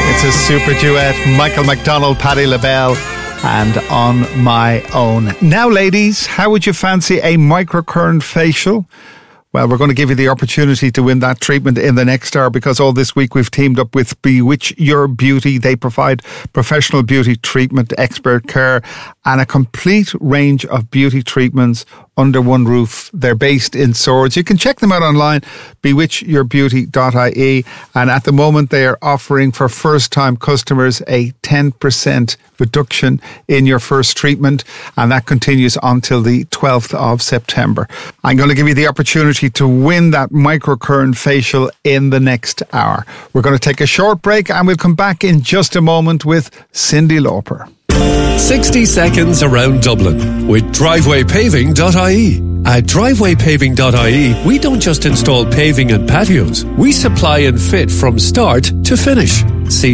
It's a super duet, Michael McDonald, Patti LaBelle, and On My Own. Now, ladies, how would you fancy a microcurrent facial? Well, we're going to give you the opportunity to win that treatment in the next hour, because all this week we've teamed up with Bewitch Your Beauty. They provide professional beauty treatment, expert care, and a complete range of beauty treatments under one roof. They're based in Swords. You can check them out online, bewitchyourbeauty.ie. And at the moment, they are offering for first-time customers a 10% reduction in your first treatment. And that continues until the 12th of September. I'm going to give you the opportunity to win that microcurrent facial in the next hour. We're going to take a short break and we'll come back in just a moment with Cyndi Lauper. 60 seconds around Dublin with drivewaypaving.ie. At drivewaypaving.ie, we don't just install paving and patios, we supply and fit from start to finish. See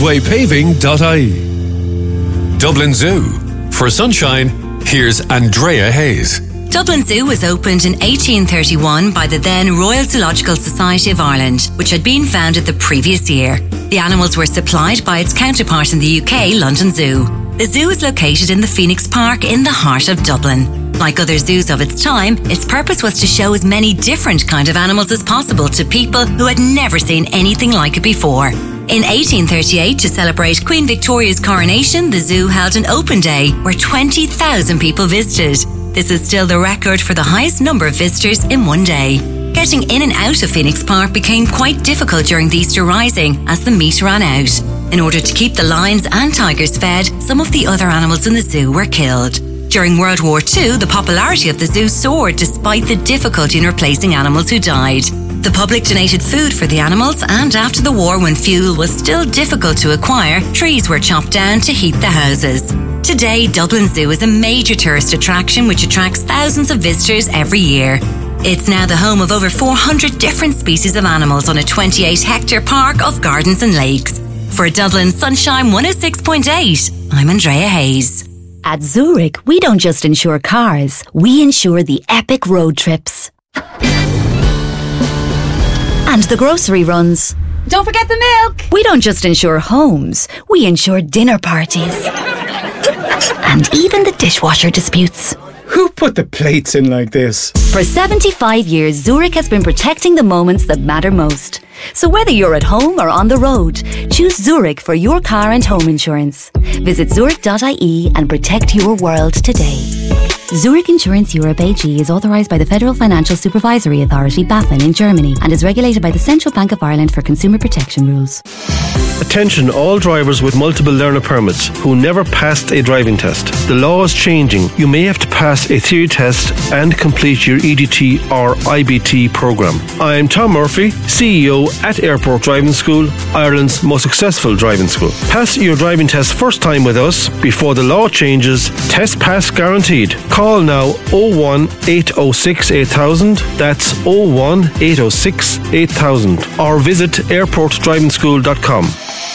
drivewaypaving.ie. Dublin Zoo. For sunshine, here's Andrea Hayes. Dublin Zoo was opened in 1831 by the then Royal Zoological Society of Ireland, which had been founded the previous year. The animals were supplied by its counterpart in the UK, London Zoo. The zoo is located in the Phoenix Park in the heart of Dublin. Like other zoos of its time, its purpose was to show as many different kind of animals as possible to people who had never seen anything like it before. In 1838, to celebrate Queen Victoria's coronation, the zoo held an open day where 20,000 people visited. This is still the record for the highest number of visitors in one day. Getting in and out of Phoenix Park became quite difficult during the Easter Rising as the meat ran out. In order to keep the lions and tigers fed, some of the other animals in the zoo were killed. During World War II, the popularity of the zoo soared despite the difficulty in replacing animals who died. The public donated food for the animals, and after the war, when fuel was still difficult to acquire, trees were chopped down to heat the houses. Today, Dublin Zoo is a major tourist attraction which attracts thousands of visitors every year. It's now the home of over 400 different species of animals on a 28-hectare park of gardens and lakes. For Dublin Sunshine 106.8, I'm Andrea Hayes. At Zurich, we don't just insure cars, we insure the epic road trips. And the grocery runs. Don't forget the milk! We don't just insure homes, we insure dinner parties. And even the dishwasher disputes. Who put the plates in like this? For 75 years, Zurich has been protecting the moments that matter most. So whether you're at home or on the road, choose Zurich for your car and home insurance. Visit zurich.ie and protect your world today. Zurich Insurance Europe AG is authorised by the Federal Financial Supervisory Authority, BaFin, in Germany, and is regulated by the Central Bank of Ireland for consumer protection rules. Attention all drivers with multiple learner permits who never passed a driving test. The law is changing. You may have to pass a theory test and complete your EDT or IBT programme. I'm Tom Murphy, CEO at Airport Driving School, Ireland's most successful driving school. Pass your driving test first time with us before the law changes. Test pass guaranteed. Call now 01 806 8000. That's 01 806 8000. Or visit airportdrivingschool.com.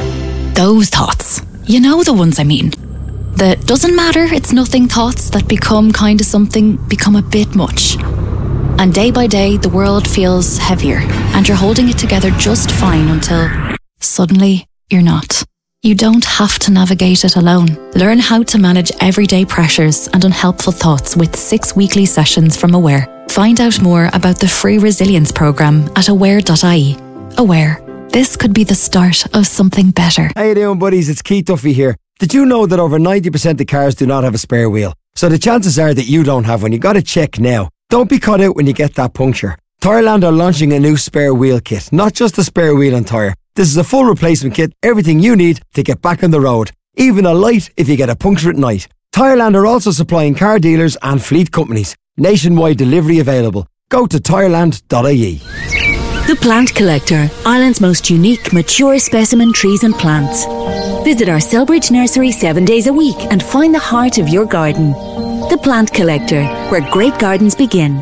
Those thoughts. You know the ones I mean. The doesn't matter, it's nothing thoughts that become kind of something, become a bit much. And day by day, the world feels heavier, and you're holding it together just fine until suddenly you're not. You don't have to navigate it alone. Learn how to manage everyday pressures and unhelpful thoughts with 6 weekly sessions from Aware. Find out more about the free resilience programme at aware.ie. Aware. This could be the start of something better. How you doing, buddies? It's Keith Duffy here. Did you know that over 90% of cars do not have a spare wheel? So the chances are that you don't have one. You got to check now. Don't be caught out when you get that puncture. Tyreland are launching a new spare wheel kit. Not just a spare wheel and tyre. This is a full replacement kit, everything you need to get back on the road. Even a light if you get a puncture at night. Tyreland are also supplying car dealers and fleet companies. Nationwide delivery available. Go to tyreland.ie. The Plant Collector, Ireland's most unique, mature specimen trees and plants. Visit our Selbridge nursery 7 days a week and find the heart of your garden. The Plant Collector, where great gardens begin.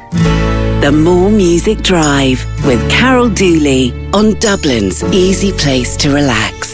The More Music Drive with Carol Dooley on Dublin's easy place to relax.